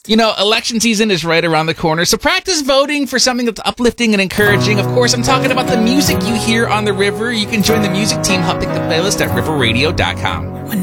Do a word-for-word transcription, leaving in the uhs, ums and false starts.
You know, election season is right around the corner, so practice voting for something that's uplifting and encouraging. Of course, I'm talking about the music you hear on the river. You can join the music team. Help pick the playlist at river radio dot com.